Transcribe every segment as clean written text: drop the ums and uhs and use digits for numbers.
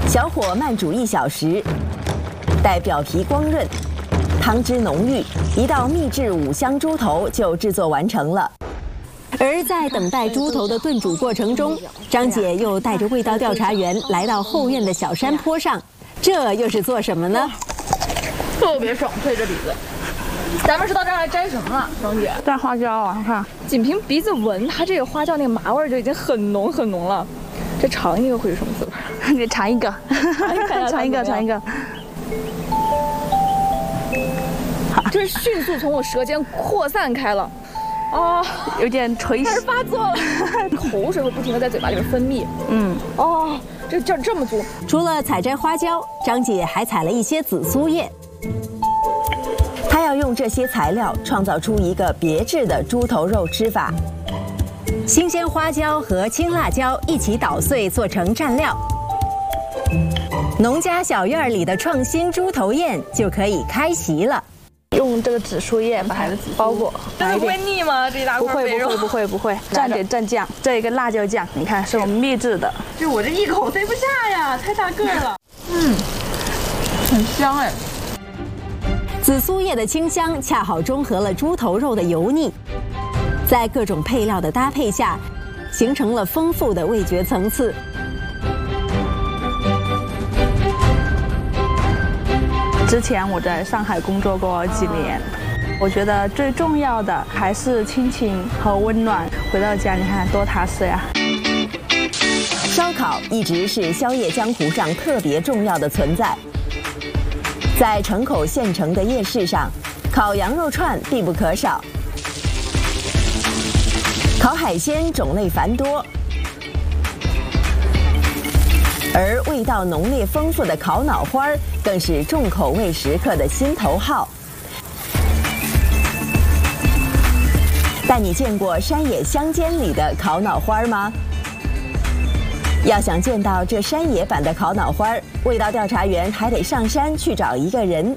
小火慢煮1小时，待表皮光润，汤汁浓郁，1道秘制5香猪头就制作完成了。而在等待猪头的炖煮过程中，张姐又带着味道调查员来到后院的小山坡上，这又是做什么呢？ 特别爽脆这鼻子。咱们是到这儿来摘什么了，张姐？ 摘花椒啊！看， 仅凭鼻子闻，它这个花椒那个麻味就已经很浓很浓了。这尝一个会是什么滋味？ 你尝一个，尝一个，尝一个。 好，这是迅速从我舌尖扩散开了。哦， 有点垂， 开始发作了，口水会不停地在嘴巴里面分泌。哦，这劲儿这么足。 除了采摘花椒，张姐还采了一些紫苏叶。她要用这些材料创造出一个别致的猪头肉吃法。新鲜花椒和青辣椒一起捣碎做成蘸料。农家小院里的创新猪头宴就可以开席了。 用这个紫苏叶把它包裹， 真的不会腻吗？这一大块肥肉不会，蘸点蘸酱，这一个辣椒酱，你看是我们秘制的。 就我这一口塞不下呀，太大个了。很香哎。 紫苏叶的清香恰好中和了猪头肉的油腻，在各种配料的搭配下，形成了丰富的味觉层次。 之前我在上海工作过几年，我觉得最重要的还是亲情和温暖。回到家，你看多踏实呀！ 烧烤一直是宵夜江湖上特别重要的存在。在城口县城的夜市上，烤羊肉串必不可少，烤海鲜种类繁多，而味道浓烈丰富的烤脑花更是重口味食客的心头好。但你见过山野乡间里的烤脑花吗？要想见到这山野版的烤脑花，味道调查员还得上山去找一个人。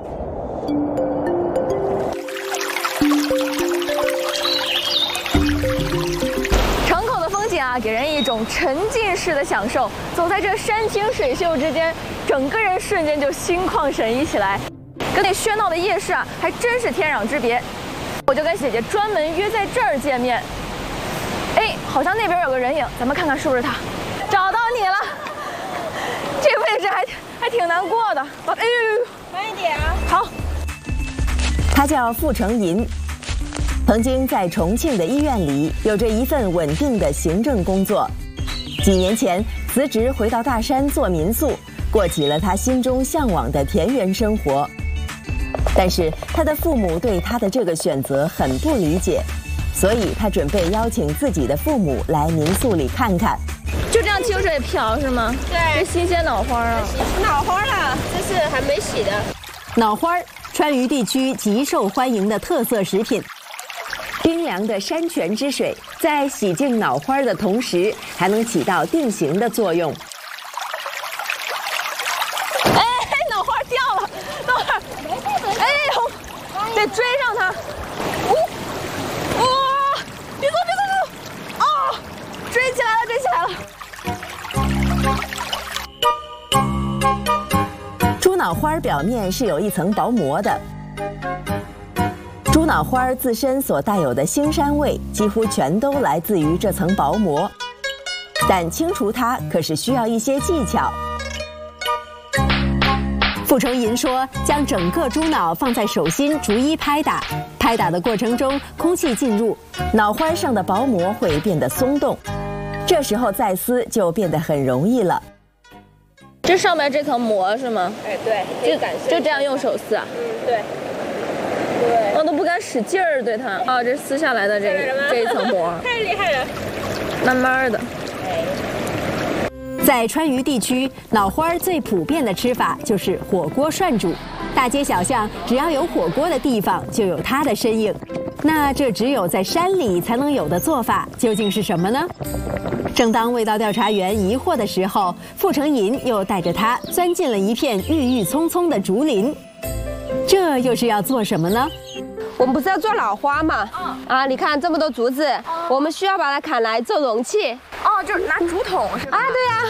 城口的风景啊，给人一种沉浸式的享受。走在这山清水秀之间，整个人瞬间就心旷神怡起来，跟那喧闹的夜市啊，还真是天壤之别。我就跟姐姐专门约在这儿见面。哎，好像那边有个人影，咱们看看是不是他。找到你了，这位置还挺难过的。哎呦， 慢一点啊！ 好。 他叫傅成银，曾经在重庆的医院里有着一份稳定的行政工作。几年前辞职回到大山做民宿，过起了他心中向往的田园生活。但是他的父母对他的这个选择很不理解，所以他准备邀请自己的父母来民宿里看看。 就这样清水漂是吗？ 对， 这新鲜脑花啊！ 脑花了，这是还没洗的。 脑花，川渝地区极受欢迎的特色食品。冰凉的山泉之水在洗净脑花的同时，还能起到定型的作用。 哎，脑花掉了，等会儿，哎呦，得追上它。哇，别走！哦，追起来了，追起来了！ 猪脑花表面是有一层薄膜的。猪脑花自身所带有的腥膻味，几乎全都来自于这层薄膜，但清除它可是需要一些技巧。傅成银说，将整个猪脑放在手心逐一拍打，拍打的过程中，空气进入，脑花上的薄膜会变得松动，这时候再撕就变得很容易了。 这上面这层膜是吗？ 哎，对， 就这样用手撕啊？ 对。 我都不敢使劲儿对它啊，这撕下来的这一层膜， 太厉害了， 慢慢的。 在川渝地区，脑花最普遍的吃法就是火锅涮煮，大街小巷只要有火锅的地方，就有它的身影。那这只有在山里才能有的做法，究竟是什么呢？正当味道调查员疑惑的时候，傅成银又带着他钻进了一片郁郁葱葱的竹林。这又是要做什么呢？ 我们不是要做脑花嘛？啊，你看这么多竹子，我们需要把它砍来做容器。 哦，就是拿竹筒是吧？ 啊，对呀。